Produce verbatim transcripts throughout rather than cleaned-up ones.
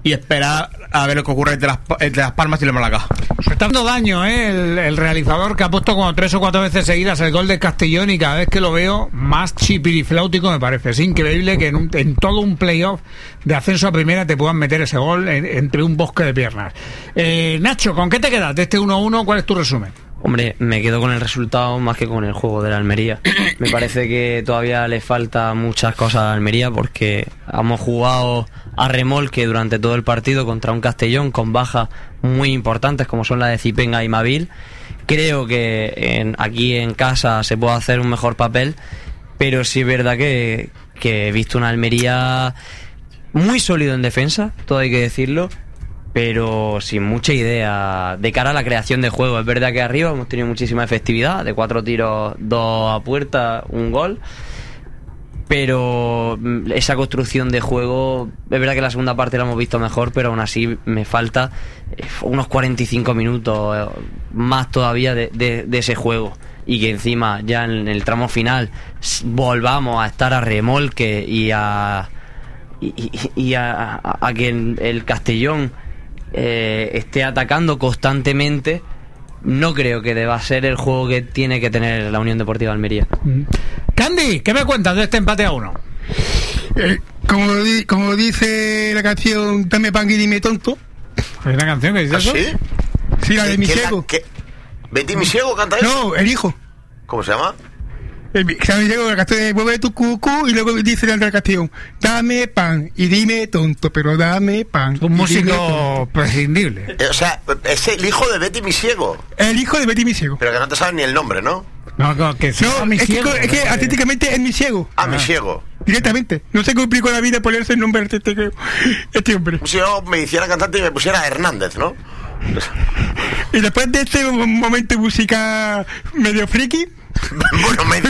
y esperar a ver lo que ocurre entre las, entre las Palmas y el Málaga. Se está dando daño, ¿eh? El, el realizador, que ha puesto como tres o cuatro veces seguidas el gol de Castellón, y cada vez que lo veo más chipirifláutico me parece. Es increíble que en, un, en todo un playoff de ascenso a primera te puedan meter ese gol en, entre un bosque de piernas. Eh, Nacho, ¿con qué te quedas de este uno uno? ¿Cuál es tu resumen? Hombre, me quedo con el resultado más que con el juego de la Almería. Me parece que todavía le falta muchas cosas a la Almería, porque hemos jugado a remolque durante todo el partido contra un Castellón con bajas muy importantes como son la de Zipenga y Mavil. Creo que en, aquí en casa se puede hacer un mejor papel, pero sí es verdad que, que he visto una Almería muy sólido en defensa, todo hay que decirlo, pero sin mucha idea de cara a la creación de juego. Es verdad que arriba hemos tenido muchísima efectividad, de cuatro tiros, dos a puerta, un gol, pero esa construcción de juego, es verdad que la segunda parte la hemos visto mejor, pero aún así me falta unos cuarenta y cinco minutos más todavía de, de, de ese juego, y que encima ya en el tramo final volvamos a estar a remolque y a y, y a, a, a que el Castellón eh, esté atacando constantemente. No creo que deba ser el juego que tiene que tener la Unión Deportiva Almería. Candy, ¿qué me cuentas de este empate a uno? Eh, como, di, como dice la canción Dame pan y dime tonto. ¿Hay una canción que dice ¿Ah, eso? sí? Sí, la de mi ¿Qué, ciego. ¿Qué? ¿Betty mi ciego canta eso? No, el hijo. ¿Cómo se llama? El, mi ciego, la canción de mueve tu cucú, y luego dice la otra canción: dame pan y dime tonto, pero dame pan. Un músico prescindible. Eh, o sea, es el hijo de Betty mi ciego. El hijo de Betty mi ciego. Pero que no te sabes ni el nombre, ¿no? No, que sí. No, mi es, ciego, que, es que artísticamente es mi ciego. Ah, mi ciego. Directamente. No se complicó la vida ponerse el nombre artístico este hombre. Si yo me hiciera cantante y me pusiera Hernández, ¿no? Y después de este momento de música medio friki, bueno, medio.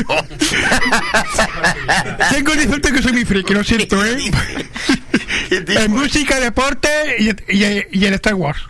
tengo el disfrute que soy muy friki, lo siento, ¿eh? En música, deporte y, y, y el Star Wars.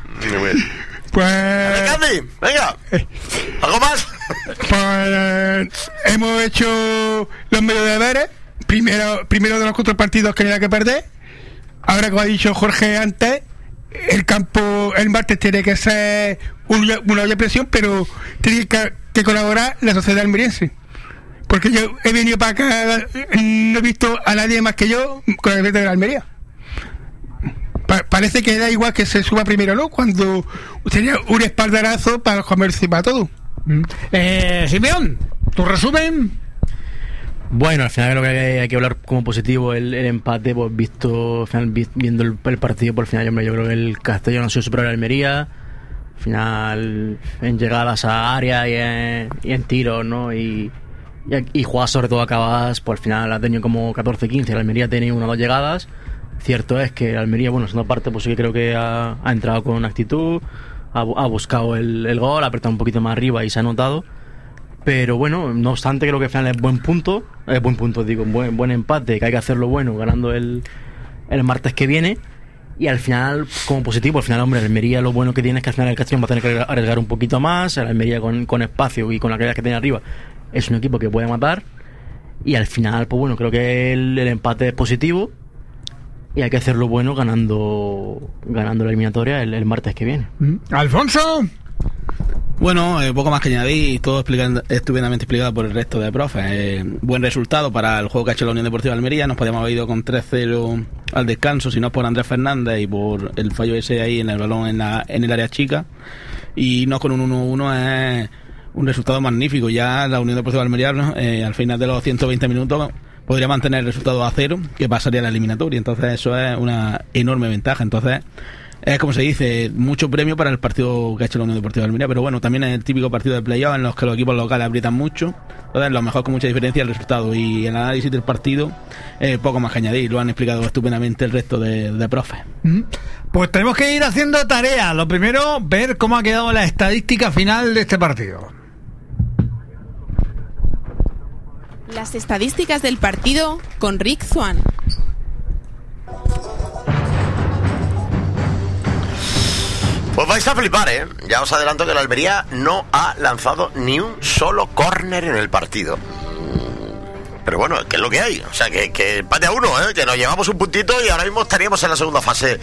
Pues... Candy, venga. ¿Algo más? Pues hemos hecho los medios deberes. Primero, primero de los cuatro partidos que no había que perder. Ahora, como ha dicho Jorge antes, el campo el martes tiene que ser una, una olla de presión, pero tiene que, que colaborar la sociedad almeriense. Porque yo he venido para acá, no he visto a nadie más que yo con el verde de la Almería. Pa- parece que da igual que se suba primero, ¿no? Cuando tenía un espaldarazo para el comercio y para todo. Eh, Simeón, ¿tu resumen? Bueno, al final creo que hay, hay que hablar como positivo el, el empate, pues visto, al final, vi, viendo el, el partido, por el final, hombre, yo creo que el Castellón ha sido superior a la Almería, al final en llegadas a área y en, y en tiros, ¿no? Y, y, y jugadas sobre todo acabadas, pues al final ha tenido como catorce quince, la Almería ha tenido una o dos llegadas. Cierto es que la Almería, bueno, segunda parte, pues sí que creo que ha, ha entrado con actitud, ha, ha buscado el, el gol, ha apretado un poquito más arriba y se ha notado. Pero bueno, no obstante, creo que al final es buen punto, es buen punto, digo, buen, buen empate, que hay que hacerlo bueno ganando el, el martes que viene. Y al final, como positivo, al final, hombre, el Almería lo bueno que tiene es que al final el Castellón va a tener que arriesgar un poquito más. El Almería con, con espacio y con la calidad que tiene arriba es un equipo que puede matar. Y al final, pues bueno, creo que el, el empate es positivo y hay que hacerlo bueno ganando ganando la eliminatoria el, el martes que viene. Alfonso. Bueno, eh, poco más que añadir, todo explicando, estupendamente explicado por el resto de profes. Eh, buen resultado para el juego que ha hecho la Unión Deportiva de Almería. Nos podíamos haber ido con tres cero al descanso, si no por Andrés Fernández y por el fallo ese ahí en el balón en, la, en el área chica. Y no con un uno uno es un resultado magnífico. Ya la Unión Deportiva de Almería, eh, al final de los ciento veinte minutos, podría mantener el resultado a cero, que pasaría a la eliminatoria. Entonces eso es una enorme ventaja. Entonces es como se dice, mucho premio para el partido que ha hecho la Unión Deportiva de Almería, pero bueno, también es el típico partido de playoff en los que los equipos locales aprietan mucho. Entonces lo mejor con mucha diferencia el resultado y el análisis del partido, eh, poco más que añadir, lo han explicado estupendamente el resto de, de profes. Pues tenemos que ir haciendo tarea. Lo primero, ver cómo ha quedado la estadística final de este partido. Las estadísticas del partido con Rick Swan. Pues vais a flipar, ¿eh? Ya os adelanto que la Almería no ha lanzado ni un solo córner en el partido. Pero bueno, ¿qué es lo que hay? O sea, que, que empate a uno, ¿eh? Que nos llevamos un puntito y ahora mismo estaríamos en la segunda fase